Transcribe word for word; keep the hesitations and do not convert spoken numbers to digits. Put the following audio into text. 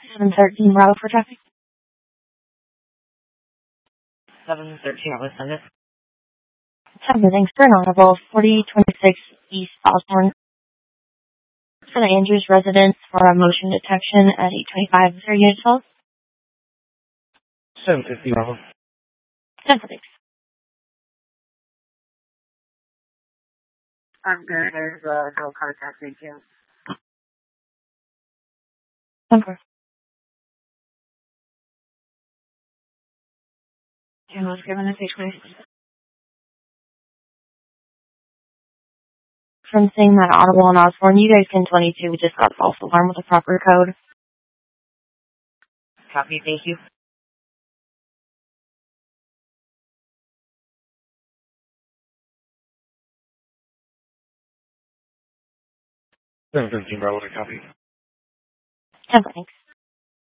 seven thirteen Bravo for traffic. seven thirteen, I'll send it. Seven, thanks for an audible forty twenty-six East Osborne. For the Andrews residence for a motion detection at eight twenty-five, is there unit twelve? seven fifty, Bravo. Seven, thanks. I'm good. There's uh, no contact details. Okay. And was given a eight twenty-six. From seeing that audible on Osborne, you guys can twenty-two. We just got false alarm with the proper code. Copy, thank you. seven fifteen, Bravo, copy. Seven, thanks.